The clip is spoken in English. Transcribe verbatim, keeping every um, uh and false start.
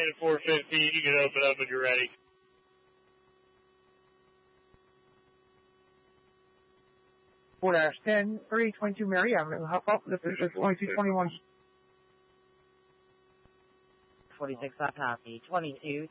at four fifteen. You can open up when you're ready. four dash ten, three twenty-two Mary Avenue. Hop up. This is twenty-two twenty-one. twenty-six, I copy. twenty-two